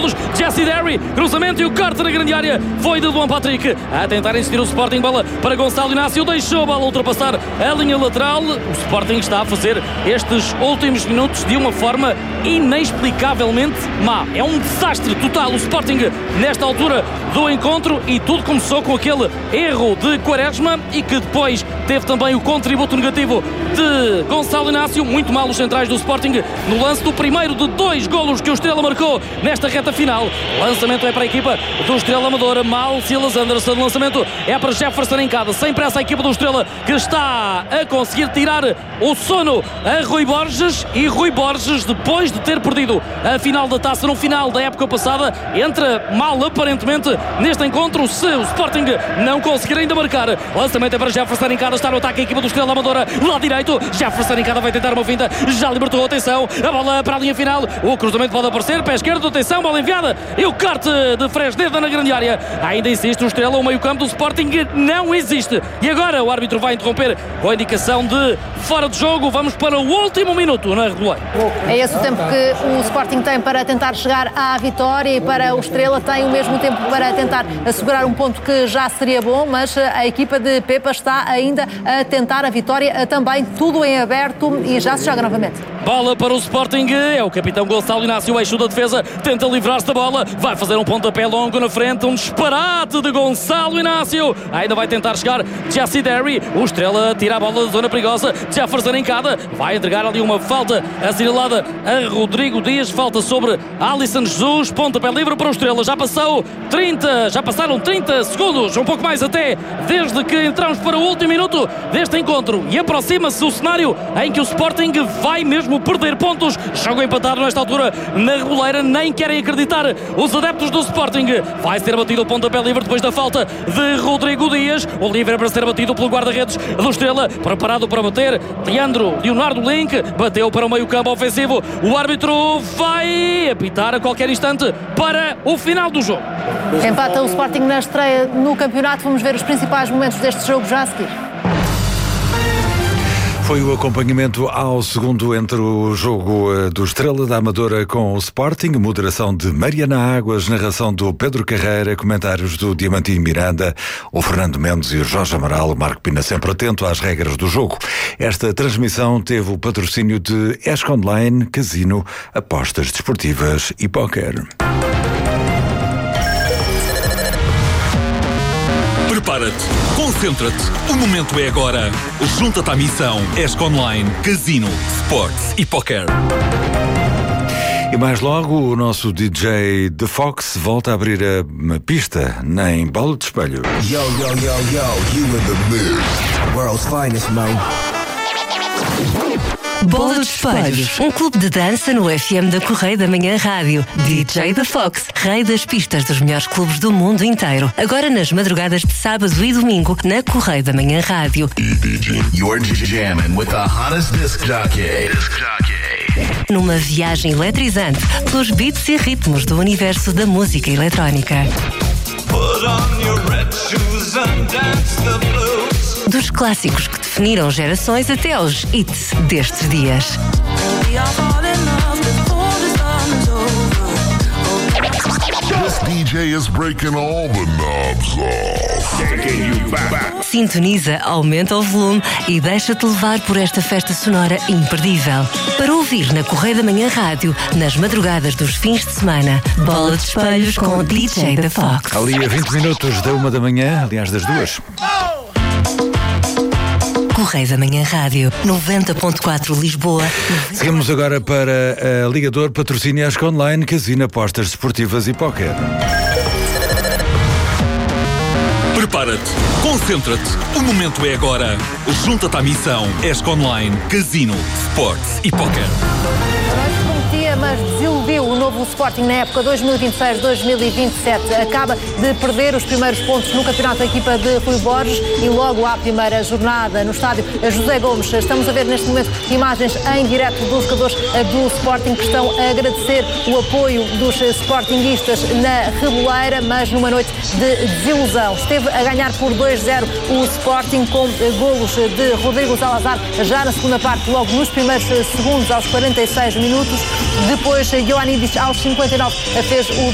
golos. Jesse Derry, cruzamento e o corte na grande área foi de Luan Patrick a tentar insistir o Sporting. Bola para Gonçalo Inácio, deixou a bola ultrapassar a linha lateral. O Sporting está a fazer estes últimos minutos de uma forma inexplicavelmente má. É um desastre total o Sporting nesta altura do encontro, e tudo começou com aquele erro de Quaresma e que depois teve também o contributo negativo de Gonçalo Inácio. Muito mal os centrais do Sporting no lance do primeiro de 2 golos que o Estrela marcou nesta reta final. O lançamento é para a equipa do Estrela Amadora. Mal Silas Anderson. O lançamento é para Jefferson Encada. Sem pressa a equipa do Estrela, que está a conseguir tirar o sono a Rui Borges, e Rui Borges, depois de ter perdido a final da Taça no final da época passada, entra mal aparentemente neste encontro, se o Sporting não conseguir ainda marcar. Lançamento é para Jefferson Encada. Está no ataque a equipa do Estrela Amadora, lado direito. Jefferson Encada vai tentar uma finta, já libertou, atenção, a bola para a linha final, o cruzamento pode aparecer, pé esquerdo, atenção, bola enviada e o corte de Fresneda na grande área. Ainda insiste o Estrela, o meio campo do Sporting não existe, e agora o árbitro vai interromper com a indicação de fora de jogo. Vamos para o último minuto na regular. É esse o tempo que o Sporting tem para tentar chegar à vitória, e para o Estrela tem o mesmo tempo para tentar assegurar um ponto que já seria bom, mas a equipa de Pepa está ainda a tentar a vitória também, tudo em aberto, e já se joga novamente. Bola para o Sporting, é o capitão Gonçalo Inácio, o eixo da defesa, tenta livrar-se da bola, vai fazer um pontapé longo na frente, um disparate de Gonçalo Inácio, ainda vai tentar chegar Jesse Derry, o Estrela tira a bola da zona perigosa, Jefferson Encada vai entregar ali uma falta assinalada a Rodrigo Dias, falta sobre Alisson Jesus, pontapé livre para o Estrela. Já passaram 30 segundos, um pouco mais até, desde que entramos para o último minuto deste encontro, e aproxima-se o cenário em que o Sporting vai mesmo perder pontos. Jogo empatado nesta altura na reguleira, nem querem acreditar os adeptos do Sporting. Vai ser batido o pontapé livre depois da falta de Rodrigo Dias. O livre para ser batido pelo guarda-redes do Estrela, preparado para bater Leonardo Link, bateu para o meio campo ofensivo. O árbitro vai apitar a qualquer instante para o final do jogo. Empata o Sporting na estreia no campeonato. Vamos ver os principais momentos deste jogo já a seguir. Foi o acompanhamento ao segundo entre o jogo do Estrela da Amadora com o Sporting, moderação de Mariana Águas, narração do Pedro Carreira, comentários do Diamantino Miranda, o Fernando Mendes e o Jorge Amaral, o Marco Pina sempre atento às regras do jogo. Esta transmissão teve o patrocínio de ESC Online, Casino, apostas desportivas e póquer. Prepara-te, concentra-te, o momento é agora. Junta-te à missão ESC Online, Casino, Sports e Poker. E mais logo, o nosso DJ The Fox volta a abrir a pista em Bola de Espelho. Yo, you in the mood. World's finest, man. Bola de Espelhos, um clube de dança no FM da Correio da Manhã Rádio. DJ The Fox, rei das pistas dos melhores clubes do mundo inteiro. Agora nas madrugadas de sábado e domingo, na Correio da Manhã Rádio. You're jamming with the hottest disc jockey. Numa viagem eletrizante pelos beats e ritmos do universo da música eletrónica. Put on your red shoes and dance the blues. Dos clássicos que definiram gerações até aos hits destes dias. This DJ is breaking all the knobs off. Taking you back. Sintoniza, aumenta o volume e deixa-te levar por esta festa sonora imperdível. Para ouvir na Correio da Manhã Rádio, nas madrugadas dos fins de semana, Bola de Espelhos com o DJ The Fox. Ali a 20 minutos da 1 da manhã, aliás das 2. Correio da Manhã Rádio, 90.4 Lisboa. Seguimos agora para a Ligador, patrocínio ESC Online, Casino, apostas desportivas e póquer. Prepara-te, concentra-te, o momento é agora. Junta-te à missão ESC Online, Casino, Sports e Poker. Mas desiludiu o novo Sporting na época 2026-2027. Acaba de perder os primeiros pontos no campeonato da equipa de Rui Borges e logo à primeira jornada no estádio José Gomes. Estamos a ver neste momento imagens em direto dos jogadores do Sporting que estão a agradecer o apoio dos sportinguistas na Reboleira, mas numa noite de desilusão. Esteve a ganhar por 2-0 o Sporting com golos de Rodrigo Salazar já na segunda parte, logo nos primeiros segundos, aos 46 minutos. Depois, Ioannidis, aos 59, fez o